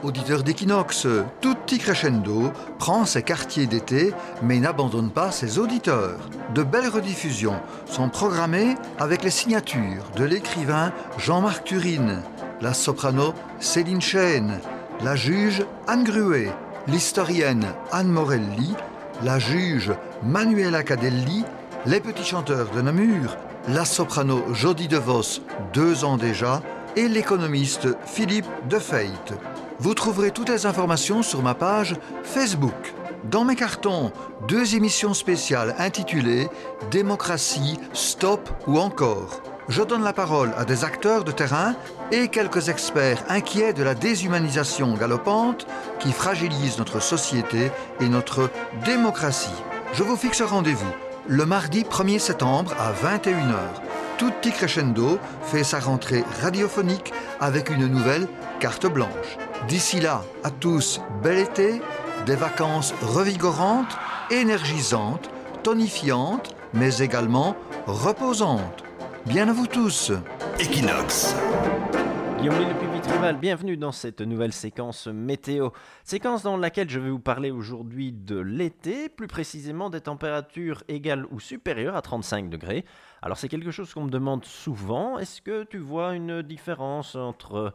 Auditeur d'Equinox, Tutti Crescendo prend ses quartiers d'été mais n'abandonne pas ses auditeurs. De belles rediffusions sont programmées avec les signatures de l'écrivain Jean-Marc Turine, la soprano Céline Chêne, la juge Anne Gruet, l'historienne Anne Morelli, la juge Manuela Cadelli, les petits chanteurs de Namur, la soprano Jodie DeVos, 2 ans déjà, et l'économiste Philippe Defeit. Vous trouverez toutes les informations sur ma page Facebook. Dans mes cartons, 2 émissions spéciales intitulées « Démocratie, stop ou encore ». Je donne la parole à des acteurs de terrain et quelques experts inquiets de la déshumanisation galopante qui fragilise notre société et notre démocratie. Je vous fixe rendez-vous le mardi 1er septembre à 21h. Tutti Crescendo fait sa rentrée radiophonique avec une nouvelle carte blanche. D'ici là, à tous, bel été, des vacances revigorantes, énergisantes, tonifiantes, mais également reposantes. Bien à vous tous. Equinox. Guillaume Lepuy-Vitrival, bienvenue dans cette nouvelle séquence météo. Séquence dans laquelle je vais vous parler aujourd'hui de l'été, plus précisément des températures égales ou supérieures à 35 degrés. Alors c'est quelque chose qu'on me demande souvent. Est-ce que tu vois une différence entre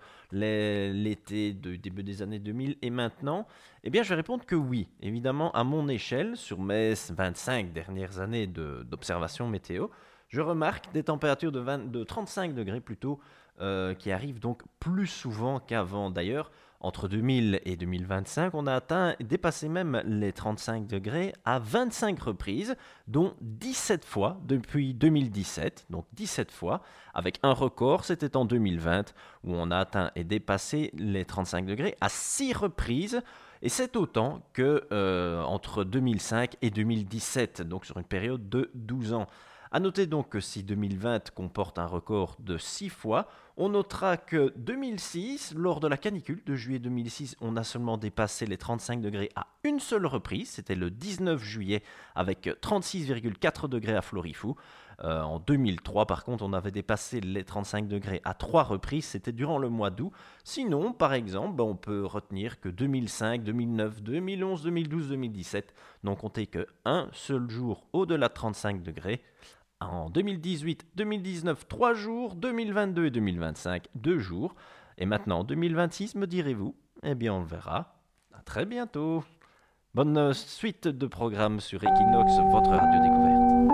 l'été du début des années 2000 et maintenant ? Eh bien je vais répondre que oui. Évidemment, à mon échelle, sur mes 25 dernières années d'observation météo, je remarque des températures de 35 degrés plutôt, qui arrivent donc plus souvent qu'avant. D'ailleurs, entre 2000 et 2025, on a dépassé même les 35 degrés à 25 reprises, dont 17 fois depuis 2017, donc 17 fois, avec un record, c'était en 2020, où on a atteint et dépassé les 35 degrés à 6 reprises, et c'est autant que entre 2005 et 2017, donc sur une période de 12 ans. A noter donc que si 2020 comporte un record de 6 fois, on notera que 2006, lors de la canicule de juillet 2006, on a seulement dépassé les 35 degrés à une seule reprise, c'était le 19 juillet avec 36,4 degrés à Florifou. En 2003 par contre, on avait dépassé les 35 degrés à 3 reprises, c'était durant le mois d'août. Sinon, par exemple, on peut retenir que 2005, 2009, 2011, 2012, 2017 n'ont compté qu'un seul jour au-delà de 35 degrés. En 2018, 2019, 3 jours, 2022 et 2025, 2 jours. Et maintenant, 2026, me direz-vous ? Eh bien, on le verra. À très bientôt. Bonne suite de programmes sur Equinox, votre radio découverte.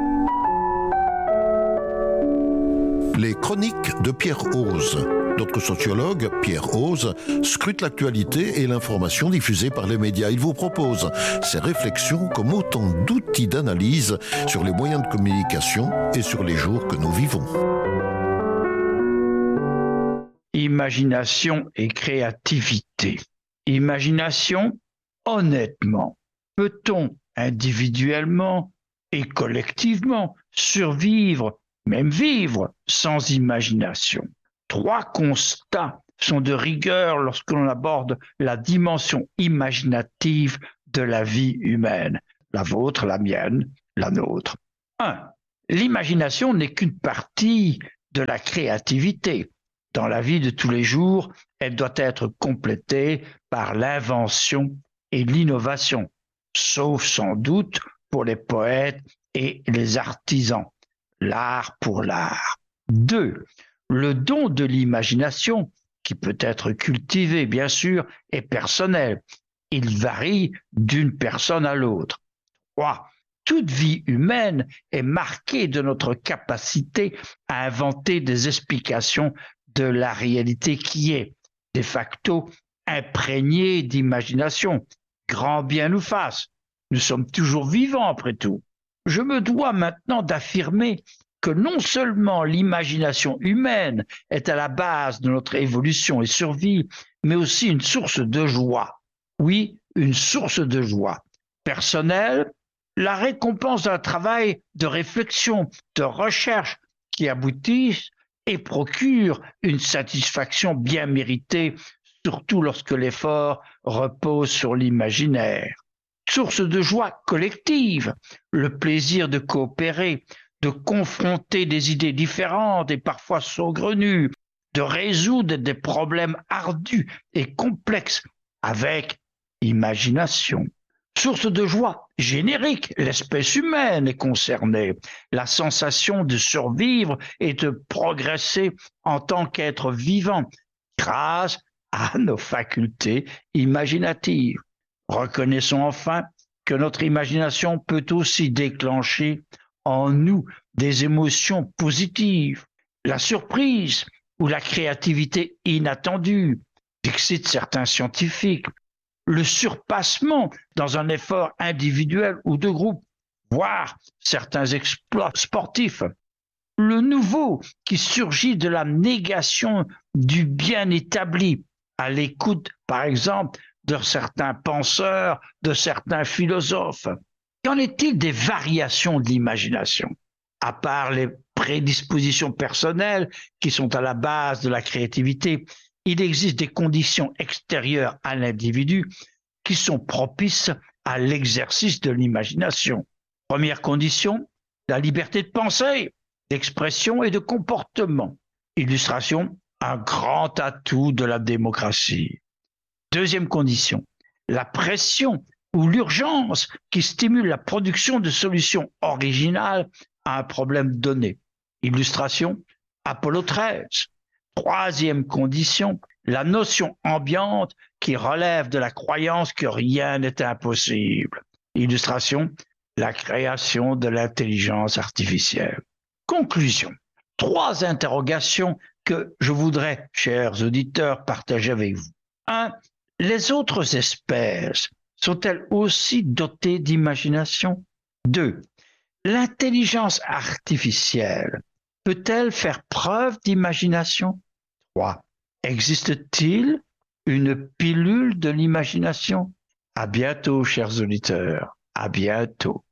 Les chroniques de Pierre Ose. Notre sociologue, Pierre Ose, scrute l'actualité et l'information diffusée par les médias. Il vous propose ses réflexions comme autant d'outils d'analyse sur les moyens de communication et sur les jours que nous vivons. Imagination et créativité. Imagination, honnêtement, peut-on individuellement et collectivement survivre, même vivre, sans imagination ? 3 constats sont de rigueur lorsque l'on aborde la dimension imaginative de la vie humaine. La vôtre, la mienne, la nôtre. 1. L'imagination n'est qu'une partie de la créativité. Dans la vie de tous les jours, elle doit être complétée par l'invention et l'innovation, sauf sans doute pour les poètes et les artisans. L'art pour l'art. 2. Le don de l'imagination, qui peut être cultivé, bien sûr, est personnel. Il varie d'une personne à l'autre. 3. Toute vie humaine est marquée de notre capacité à inventer des explications de la réalité qui est, de facto, imprégnée d'imagination. Grand bien nous fasse. Nous sommes toujours vivants après tout. Je me dois maintenant d'affirmer que non seulement l'imagination humaine est à la base de notre évolution et survie, mais aussi une source de joie. Oui, une source de joie. Personnelle, la récompense d'un travail de réflexion, de recherche qui aboutissent et procure une satisfaction bien méritée, surtout lorsque l'effort repose sur l'imaginaire. Source de joie collective, le plaisir de coopérer, de confronter des idées différentes et parfois saugrenues, de résoudre des problèmes ardus et complexes avec imagination. Source de joie générique, l'espèce humaine est concernée. La sensation de survivre et de progresser en tant qu'être vivant grâce à nos facultés imaginatives. Reconnaissons enfin que notre imagination peut aussi déclencher en nous des émotions positives. La surprise ou la créativité inattendue, excitent certains scientifiques. Le surpassement dans un effort individuel ou de groupe, voire certains exploits sportifs. Le nouveau qui surgit de la négation du bien établi, à l'écoute, par exemple, de certains penseurs, de certains philosophes. Qu'en est-il des variations de l'imagination? À part les prédispositions personnelles qui sont à la base de la créativité, il existe des conditions extérieures à l'individu qui sont propices à l'exercice de l'imagination. Première condition, la liberté de pensée, d'expression et de comportement. Illustration, un grand atout de la démocratie. Deuxième condition, la pression ou l'urgence qui stimule la production de solutions originales à un problème donné. Illustration, Apollo 13. Troisième condition, la notion ambiante qui relève de la croyance que rien n'est impossible. Illustration, la création de l'intelligence artificielle. Conclusion. 3 interrogations que je voudrais, chers auditeurs, partager avec vous. 1. Les autres espèces sont-elles aussi dotées d'imagination? 2. L'intelligence artificielle peut-elle faire preuve d'imagination? 3. Existe-t-il une pilule de l'imagination? À bientôt, chers auditeurs. À bientôt.